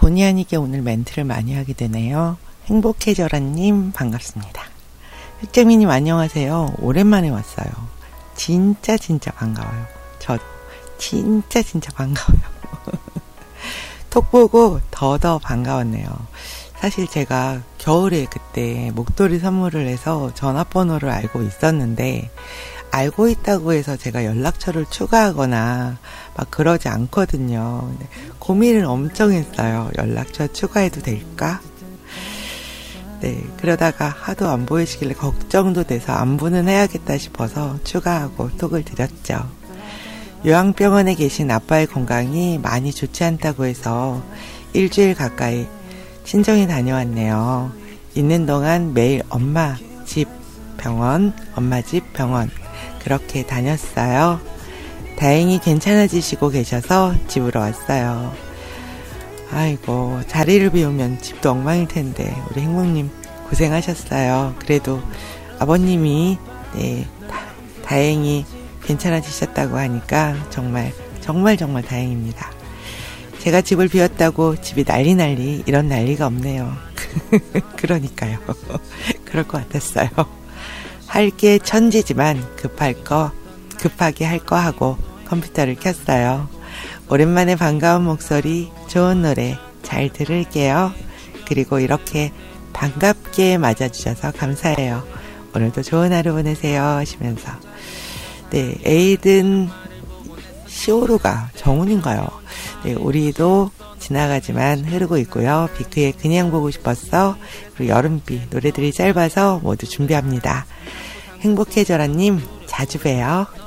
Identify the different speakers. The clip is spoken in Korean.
Speaker 1: 본의 아니게 오늘 멘트를 많이 하게 되네요. 행복해져라님 반갑습니다. 흑재미님 안녕하세요. 오랜만에 왔어요. 진짜 반가워요. 저 진짜 반가워요. 톡 보고 더 반가웠네요. 사실 제가 겨울에 그때 목도리 선물을 해서 전화번호를 알고 있었는데 알고 있다고 해서 제가 연락처를 추가하거나 막 그러지 않거든요. 근데 고민을 엄청 했어요. 연락처 추가해도 될까? 네, 그러다가 하도 안 보이시길래 걱정도 돼서 안부는 해야겠다 싶어서 추가하고 톡을 드렸죠. 요양병원에 계신 아빠의 건강이 많이 좋지 않다고 해서 일주일 가까이 친정에 다녀왔네요. 있는 동안 매일 엄마 집 병원, 엄마 집 병원 그렇게 다녔어요. 다행히 괜찮아지시고 계셔서 집으로 왔어요. 아이고, 자리를 비우면 집도 엉망일 텐데 우리 행복님 고생하셨어요. 그래도 아버님이 다행히 괜찮아지셨다고 하니까 정말 다행입니다. 제가 집을 비웠다고 집이 난리 이런 난리가 없네요. 그러니까요. 그럴 것 같았어요. 할 게 천지지만 급하게 할 거 하고 컴퓨터를 켰어요. 오랜만에 반가운 목소리, 좋은 노래 잘 들을게요. 그리고 이렇게 반갑게 맞아주셔서 감사해요. 오늘도 좋은 하루 보내세요 하시면서 네, 에이든 시오루가 정훈인가요? 네, 우리도 지나가지만 흐르고 있고요. 비크의 그냥 보고 싶었어. 그리고 여름비 노래들이 짧아서 모두 준비합니다. 행복해져라님 자주 봬요.